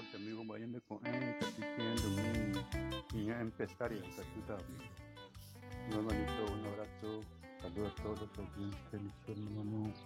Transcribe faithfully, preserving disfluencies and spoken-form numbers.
te amigo vayando con em repitiendo mi niña empresaria, ayuda. Un hermanito, un abrazo, saludos a todos los oyentes, bendiciones, hermano.